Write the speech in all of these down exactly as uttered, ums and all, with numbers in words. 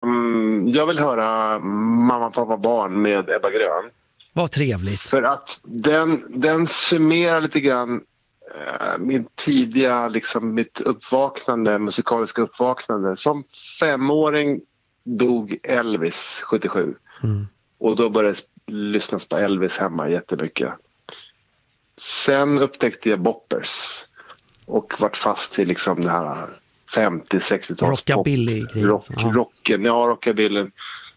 Mm, jag vill höra Mamma, pappa, barn med Ebba Grön. Vad trevligt. För att den, den summerar lite grann eh, min tidiga, liksom mitt uppvaknande, musikaliska uppvaknande. Som femåring dog Elvis sjuttiosju. Mm. Och då började jag lyssna på Elvis hemma jättemycket. Sen upptäckte jag boppers. Och vart fast i liksom det här femtio-sextio-tals rockabilly rock, rocken, ja, rockabilly.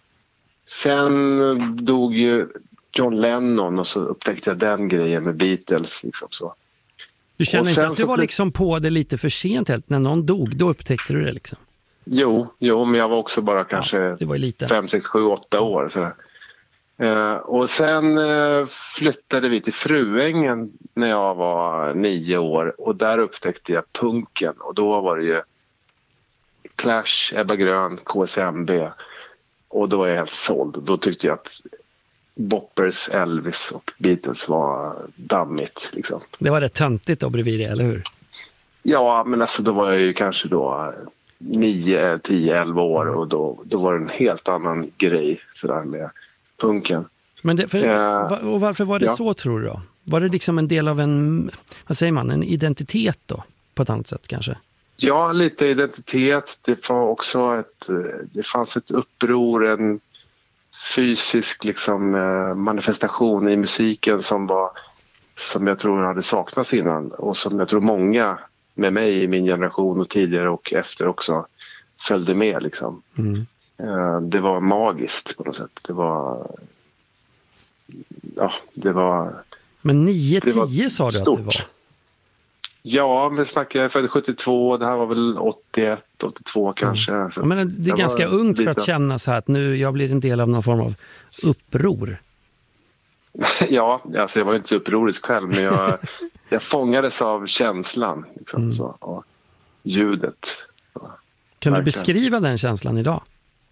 Sen dog ju John Lennon och så upptäckte jag den grejen med Beatles liksom så. Du känner inte att du var liksom på det lite för sent helt? När någon dog, då upptäckte du det liksom? Jo, jo men jag var också bara kanske ja, fem, sex, sju, åtta år sådär. Uh, och sen uh, flyttade vi till Fruängen när jag var nio år och där upptäckte jag punken och då var det ju Clash, Ebba Grön, K S M B och då var jag helt såld. Då tyckte jag att Boppers, Elvis och Beatles var dammigt liksom. Det var rätt töntigt då bredvid det, eller hur? Ja, men alltså då var jag ju kanske då nio, tio, elva år och då, då var det en helt annan grej sådär med punken. Men det, för, uh, och varför var det ja. så tror du då? Var det liksom en del av en, vad säger man, en identitet då? På ett annat sätt kanske? Ja, lite identitet. Det var också ett, det fanns ett uppror, en fysisk liksom manifestation i musiken som var, som jag tror hade saknats innan och som jag tror många med mig i min generation och tidigare och efter också följde med liksom. Mm. Det var magiskt på något sätt. Det var ja, det var men nio tio sa du stort. Att det var? Ja, men snackade jag födde sjuttiotvå, det här var väl åttioett, åttiotvå kanske. Mm. Ja, men det är ganska ungt lite... för att känna så här att nu jag blir en del av någon form av uppror. Ja, alltså jag var inte så upprorisk själv, men jag, jag fångades av känslan liksom, mm. så, och ljudet. Så. Kan Verkligen. Du beskriva den känslan idag?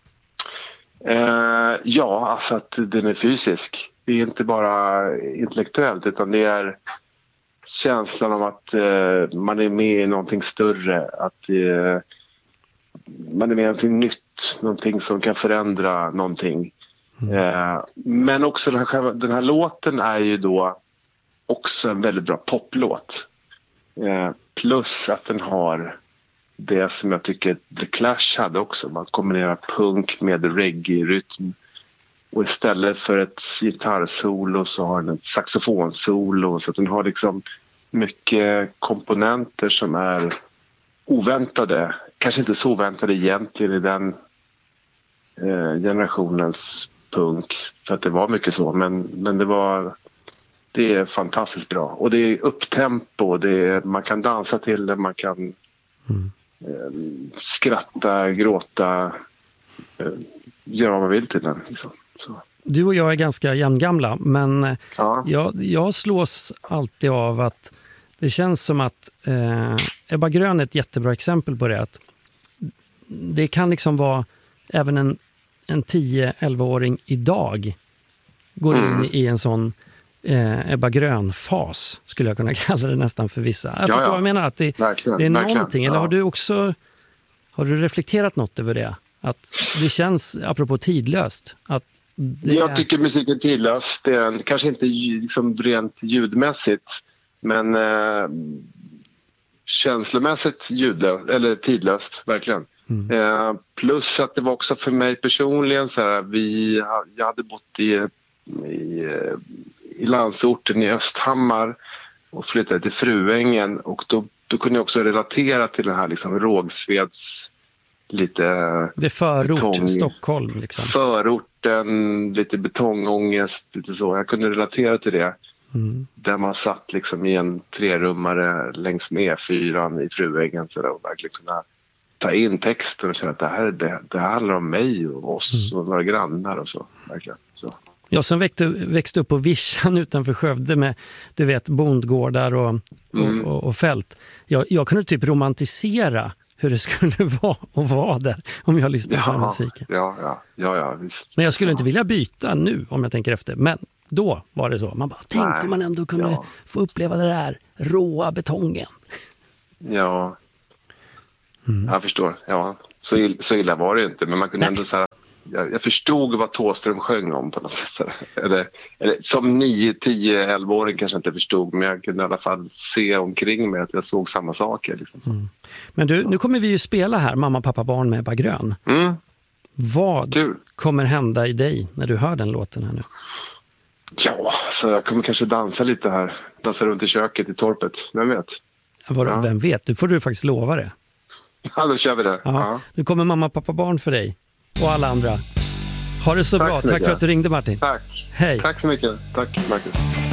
Eh, ja, alltså att den är fysisk. Det är inte bara intellektuellt utan det är känslan av att eh, man är med i någonting större, att eh, man är med i någonting nytt, någonting som kan förändra någonting. Mm. Eh, men också den här, den här låten är ju då också en väldigt bra poplåt. Eh, plus att den har det som jag tycker The Clash hade också, man kombinerar punk med reggae-rytm. Och istället för ett gitarrsolo så har den ett saxofonsolo. Så att den har liksom mycket komponenter som är oväntade. Kanske inte så oväntade egentligen i den eh, generationens punk. För att det var mycket så. Men, men det var det är fantastiskt bra. Och det är upptempo. Det är, man kan dansa till det. Man kan mm. eh, skratta, gråta. Eh, göra vad man vill till den liksom. Så. Du och jag är ganska jämngamla, men ja. jag, jag slås alltid av att det känns som att eh, Ebba Grön är ett jättebra exempel på det. Att det kan liksom vara även en, en tio-elva-åring idag går mm. in i en sån eh, Ebba Grön-fas, skulle jag kunna kalla det nästan för vissa. Jag ja, förstår ja. vad jag menar, att det, det är verkligen. någonting. Eller ja. har du också har du reflekterat något över det? Att det känns, apropå tidlöst, att det... Jag tycker musiken är tidlös. Det är en, kanske inte liksom rent ljudmässigt, men eh, känslomässigt ljudlöst, eller tidlöst, verkligen. Mm. Eh, plus att det var också för mig personligen så här, vi, jag hade bott i, i, i landsorten i Östhammar och flyttade till Fruängen och då, då kunde jag också relatera till den här liksom Rågsveds lite det är förort, betong, Stockholm liksom. Förorten, lite betongångest, lite så. Jag kunde relatera till det. Mm. Där man satt liksom i en trerummare längs med fyran i Fruängen så där, och verkligen kunna ta in texten och känna att det här, det, det här handlar om mig och oss mm. och några grannar och så. Verkligen. Så. Jag som växte, växte upp på Vischan utanför Skövde med, du vet, bondgårdar och, mm. och, och, och fält. Jag, jag kunde typ romantisera hur det skulle vara att vara där om jag lyssnade på ja, musiken. Ja, ja, ja, ja, visst. Men jag skulle ja. inte vilja byta nu om jag tänker efter. Men då var det så. Man bara, tänk Nej, om man ändå kunde ja. få uppleva det där råa betongen. Ja, mm. jag förstår. Ja, så, illa, så illa var det inte. Men man kunde Nej. ändå så här, jag, jag förstod vad Thåström sjöng om på något sätt. Så här. Eller, eller, som nio, tio, elva-åring kanske inte förstod, men jag kunde i alla fall se omkring mig att jag såg samma saker. Liksom, så. Mm. Men du, nu kommer vi ju spela här Mamma, pappa, barn med Ebba Grön. Mm. Vad Du. kommer hända i dig när du hör den låten här nu? Ja, så jag kommer kanske dansa lite här. Dansa runt i köket i torpet. Vem vet? Vadå, Ja. Vem vet? Du får du faktiskt lova det. Ja, då kör vi det. Ja. Ja. Nu kommer Mamma, pappa, barn för dig. Och alla andra. Ha det så Tack bra. så Tack mycket. för att du ringde, Martin. Tack. Hej. Tack så mycket. Tack, Marcus.